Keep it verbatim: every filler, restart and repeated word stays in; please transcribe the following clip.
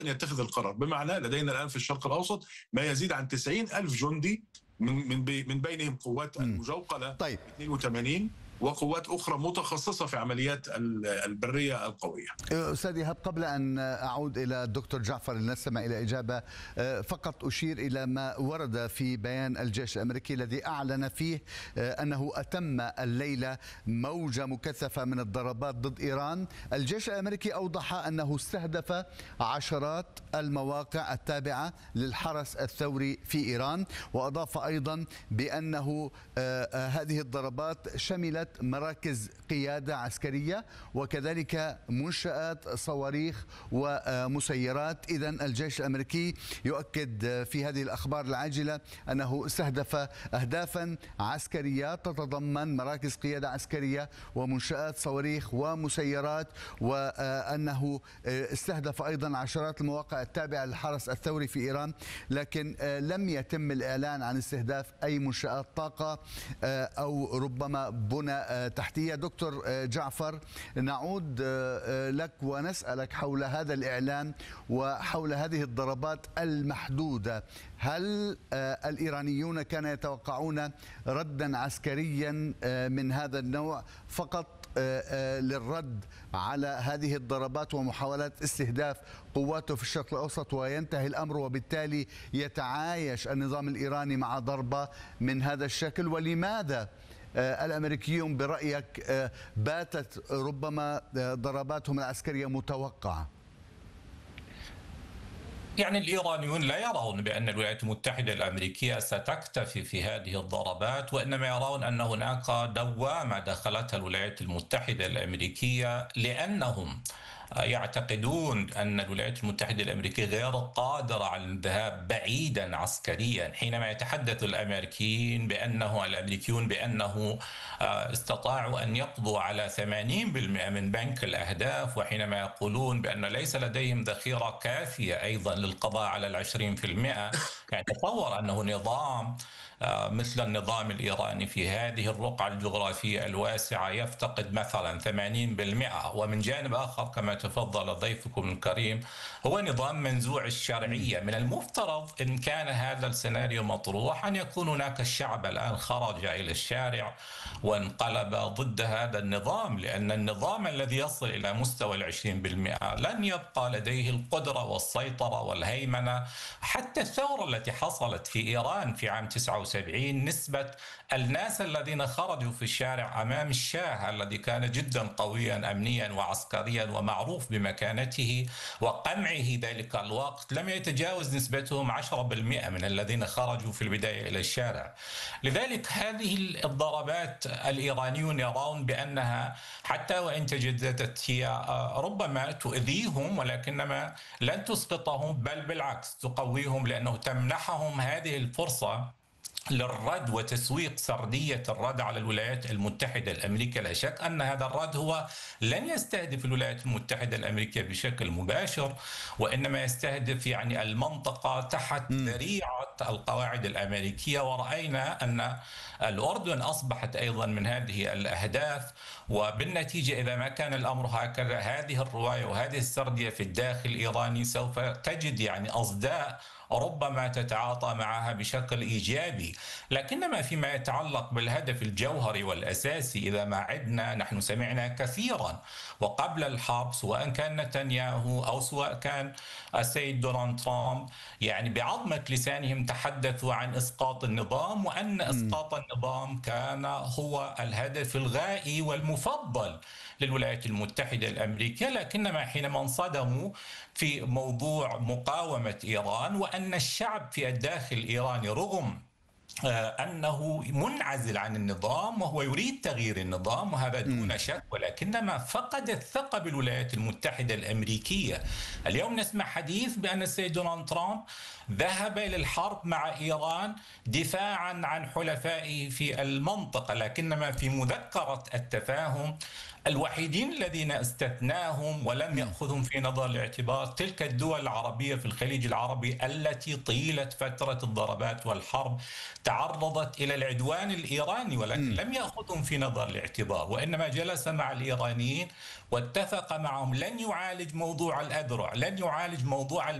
يتخذ القرار. بمعنى لدينا الآن في الشرق الأوسط ما يزيد عن تسعين ألف جندي، من من من بينهم قوات المجوقلة طيب. اثنين وثمانين وقوات أخرى متخصصة في عمليات البرية القوية. أستاذ إيهاب، قبل أن أعود إلى الدكتور جعفر لنستمع إلى إجابة، فقط أشير إلى ما ورد في بيان الجيش الأمريكي الذي أعلن فيه أنه أتم الليلة موجة مكثفة من الضربات ضد إيران. الجيش الأمريكي أوضح أنه استهدف عشرات المواقع التابعة للحرس الثوري في إيران، وأضاف أيضا بأنه هذه الضربات شملت مراكز قيادة عسكرية وكذلك منشآت صواريخ ومسيرات. إذن الجيش الأمريكي يؤكد في هذه الأخبار العاجلة أنه استهدف أهدافا عسكرية تتضمن مراكز قيادة عسكرية ومنشآت صواريخ ومسيرات، وأنه استهدف أيضا عشرات المواقع التابعة للحرس الثوري في إيران، لكن لم يتم الإعلان عن استهداف أي منشآت طاقة أو ربما بنى تحتية. دكتور جعفر، نعود لك ونسألك حول هذا الإعلان وحول هذه الضربات المحدودة. هل الإيرانيون كانوا يتوقعون ردا عسكريا من هذا النوع فقط للرد على هذه الضربات ومحاولات استهداف قواته في الشرق الأوسط وينتهي الأمر وبالتالي يتعايش النظام الإيراني مع ضربة من هذا الشكل؟ ولماذا الأمريكيون برأيك باتت ربما ضرباتهم العسكرية متوقعة؟ يعني الإيرانيون لا يرون بأن الولايات المتحدة الأمريكية ستكتفي في هذه الضربات، وإنما يرون أن هناك دوامة دخلتها الولايات المتحدة الأمريكية، لأنهم يعتقدون أن الولايات المتحدة الأمريكية غير قادرة على الذهاب بعيدا عسكريا. حينما يتحدث الأمريكيين بأنه الأمريكيون بأنه استطاعوا أن يقضوا على ثمانين بالمئة من بنك الأهداف، وحينما يقولون بأن ليس لديهم ذخيرة كافية أيضا للقضاء على العشرين في المئة، يعني تصور أنه نظام مثل النظام الإيراني في هذه الرقعة الجغرافية الواسعة يفتقد مثلا ثمانين بالمئة. ومن جانب آخر كما تفضل ضيفكم الكريم هو نظام منزوع الشرعية. من المفترض إن كان هذا السيناريو مطروح أن يكون هناك الشعب الآن خرج إلى الشارع وانقلب ضد هذا النظام، لأن النظام الذي يصل إلى مستوى العشرين بالمئة لن يبقى لديه القدرة والسيطرة والهيمنة. حتى الثورة التي حصلت في إيران في عام تسعة وسبعين، نسبة الناس الذين خرجوا في الشارع أمام الشاه الذي كان جدا قويا أمنيا وعسكريا ومعروف بمكانته وقمعه ذلك الوقت، لم يتجاوز نسبتهم عشرة بالمئة من الذين خرجوا في البداية إلى الشارع. لذلك هذه الضربات الإيرانيون يرون بأنها حتى وإن تجددت هي ربما تؤذيهم، ولكنما لن تسقطهم، بل بالعكس تقويهم، لأنه تمنحهم هذه الفرصة للرد وتسويق سردية الرد على الولايات المتحدة الأمريكية. لا شك أن هذا الرد هو لن يستهدف الولايات المتحدة الأمريكية بشكل مباشر، وإنما يستهدف يعني المنطقة تحت ذريعة القواعد الأمريكية. ورأينا أن الأردن أصبحت أيضا من هذه الأهداف، وبالنتيجة إذا ما كان الأمر هكذا هذه الرواية وهذه السردية في الداخل الإيراني سوف تجد يعني أصداء ربما تتعاطى معها بشكل إيجابي. لكنما فيما يتعلق بالهدف الجوهري والأساسي، إذا ما عدنا نحن سمعنا كثيرا وقبل الحرب سواء كان نتنياهو أو سواء كان السيد دونالد ترامب يعني بعظمة لسانهم تحدثوا عن إسقاط النظام، وأن إسقاط النظام كان هو الهدف الغائي والمفضل للولايات المتحدة الأمريكية. لكنما حينما انصدموا في موضوع مقاومة إيران وأن الشعب في الداخل الإيراني رغم أنه منعزل عن النظام وهو يريد تغيير النظام وهذا دون شك، ولكنما فقد الثقة بالولايات المتحدة الأمريكية. اليوم نسمع حديث بأن السيد دونالد ترامب ذهب إلى الحرب مع إيران دفاعا عن حلفائه في المنطقة، لكنما في مذكرة التفاهم الوحيدين الذين استثناهم ولم يأخذهم في نظر الاعتبار تلك الدول العربية في الخليج العربي التي طيلة فترة الضربات والحرب تعرضت إلى العدوان الإيراني، ولكن م. لم يأخذهم في نظر الاعتبار، وإنما جلس مع الإيرانيين واتفق معهم لن يعالج موضوع الأذرع، لن يعالج موضوع